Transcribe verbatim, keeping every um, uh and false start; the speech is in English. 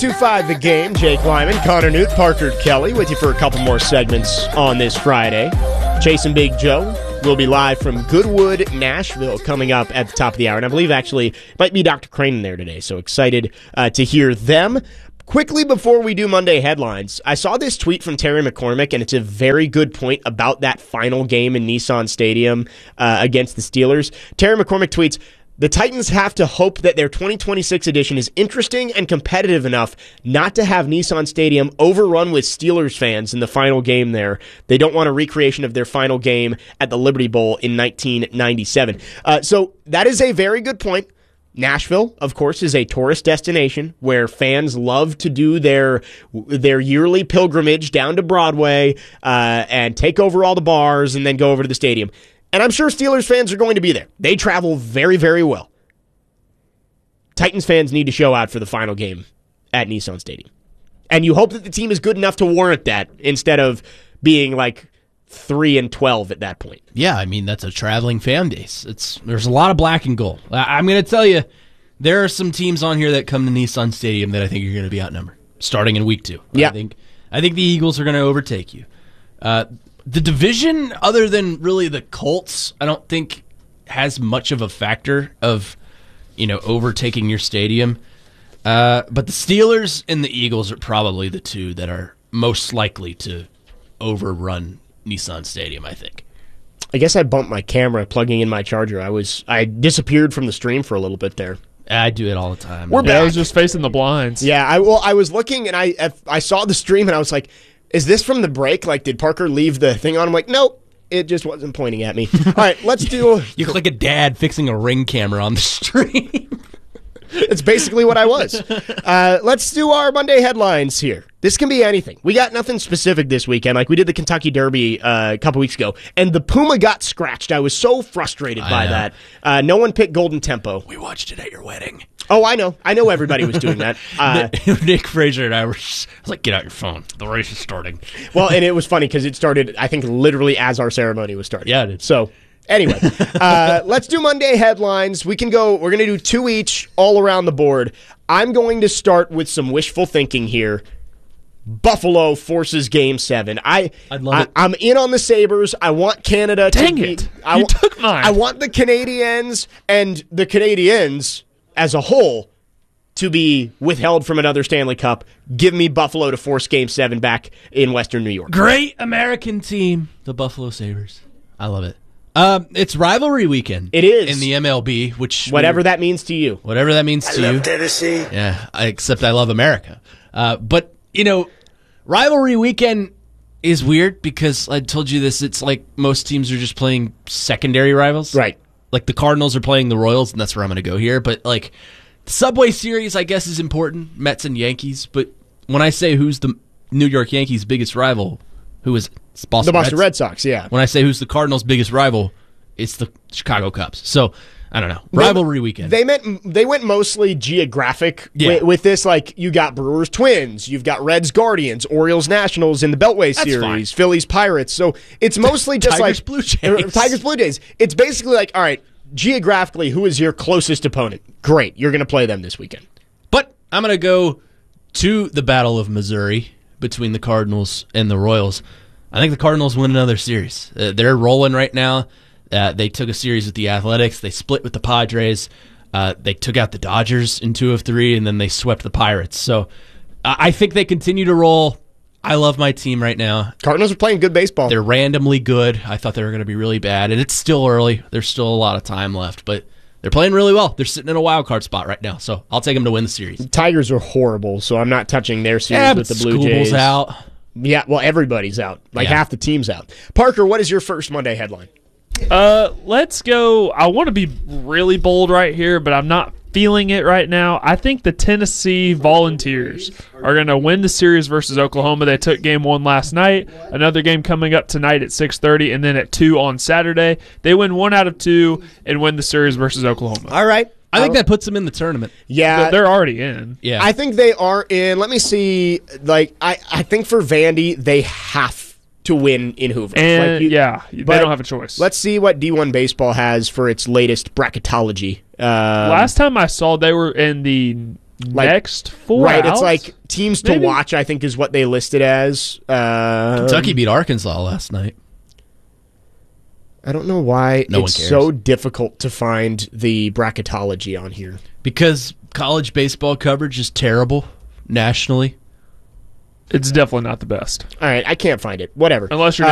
two five The Game, Jake Lyman, Connor Newt, Parker Kelly with you for a couple more segments on this Friday. Chase and Big Joe will be live from Goodwood, Nashville, coming up at the top of the hour. And I believe actually it might be Doctor Crane in there today, so excited uh, to hear them. Quickly before we do Monday headlines, I saw this tweet from Terry McCormick, and it's a very good point about that final game in Nissan Stadium uh, against the Steelers. Terry McCormick tweets, "The Titans have to hope that their twenty twenty-six edition is interesting and competitive enough not to have Nissan Stadium overrun with Steelers fans in the final game there. They don't want a recreation of their final game at the Liberty Bowl in nineteen ninety-seven. Uh, so that is a very good point. Nashville, of course, is a tourist destination where fans love to do their their yearly pilgrimage down to Broadway uh, and take over all the bars and then go over to the stadium. And I'm sure Steelers fans are going to be there. They travel very, very well. Titans fans need to show out for the final game at Nissan Stadium. And you hope that the team is good enough to warrant that instead of being like three and twelve at that point. Yeah, I mean, that's a traveling fan base. It's There's a lot of black and gold. I, I'm going to tell you, there are some teams on here that come to Nissan Stadium that I think are going to be outnumbered starting in week two. Yeah. I think, I think the Eagles are going to overtake you. Uh, the division, other than really the Colts, I don't think has much of a factor of, you know, overtaking your stadium. Uh, but the Steelers and the Eagles are probably the two that are most likely to overrun Nissan Stadium, I think. I guess I bumped my camera plugging in my charger. I was I disappeared from the stream for a little bit there. I do it all the time. We're Yeah, back. I was just facing the blinds. Yeah, I well, I was looking and I I saw the stream and I was like, "Is this from the break? Like, did Parker leave the thing on?" I'm like, "Nope, it just wasn't pointing at me." All right, let's do. You look like a dad fixing a Ring camera on the stream. It's basically what I was. Uh, let's do our Monday headlines here. This can be anything. We got nothing specific this weekend, like we did the Kentucky Derby uh, a couple weeks ago, and the Puma got scratched. I was so frustrated I by know. that. Uh, no one picked Golden Tempo. We watched it at your wedding. Oh, I know. I know everybody was doing that. Uh, Nick Fraser and I were just, I was like, get out your phone. The race is starting. well, and it was funny because it started, I think, literally as our ceremony was starting. Yeah, it did. So, anyway, uh, let's do Monday headlines. We can go, we're going to do two each all around the board. I'm going to start with some wishful thinking here. Buffalo forces Game Seven. I, I'd love I, it. I'm in on the Sabres. I want Canada. Dang to it. Be, I, You wa- took mine. I want the Canadiens and the Canadiens as a whole to be withheld from another Stanley Cup. Give me Buffalo to force Game Seven back in Western New York. Great American team, the Buffalo Sabres. I love it. Um, it's rivalry weekend. It is. in the M L B, which Whatever that means to you. whatever that means to you. Tennessee. Yeah, I, except I love America. Uh, but, you know, rivalry weekend is weird because I told you this. It's like most teams are just playing secondary rivals. Right. Like the Cardinals are playing the Royals, and that's where I'm going to go here. But, like, the Subway Series, I guess, is important. Mets and Yankees. But when I say who's the New York Yankees' biggest rival, who is it's Boston The Boston Red Red Sox, yeah. When I say who's the Cardinals' biggest rival, it's the Chicago Cubs. So, I don't know. Rivalry weekend. They meant they went mostly geographic Yeah. with, with this. Like, you got Brewers Twins, you've got Reds Guardians, Orioles Nationals in the Beltway That's series, fine. Phillies Pirates. So it's mostly just Tigers, like Blue Jays. uh, Tigers Blue Jays. It's basically like, all right, geographically, who is your closest opponent? Great, you're going to play them this weekend. But I'm going to go to the Battle of Missouri between the Cardinals and the Royals. I think the Cardinals win another series. Uh, they're rolling right now. Uh, they took a series with the Athletics. They split with the Padres. Uh, they took out the Dodgers in two of three, and then they swept the Pirates. So uh, I think they continue to roll. I love my team right now. Cardinals are playing good baseball. They're randomly good. I thought they were going to be really bad, and it's still early. There's still a lot of time left, but they're playing really well. They're sitting in a wild card spot right now, so I'll take them to win the series. Tigers are horrible, so I'm not touching their series Yeah, with but the Blue Scooble's Jays. out. Yeah, well, everybody's out. Like Yeah. half the team's out. Parker, what is your first Monday headline? Uh, let's go. I want to be really bold right here, but I'm not feeling it right now. I think the Tennessee Volunteers are going to win the series versus Oklahoma. They took game one last night. Another game coming up tonight at six thirty, and then at two on Saturday. They win one out of two and win the series versus Oklahoma. All right. I think that puts them in the tournament. Yeah. They're already in. Yeah. I think they are in. Let me see. Like, I, I think for Vandy, they have to win in Hoover. And, Like you- yeah, they but don't have a choice. Let's see what D one Baseball has for its latest bracketology. Um, Last time I saw, they were in the Like, next four right, outs? it's like teams to Maybe. watch, I think is what they listed as. Uh, Kentucky beat Arkansas last night. I don't know why No one it's cares. so difficult to find the bracketology on here. Because college baseball coverage is terrible nationally. It's definitely not the best. All right, I can't find it. Whatever. Unless you're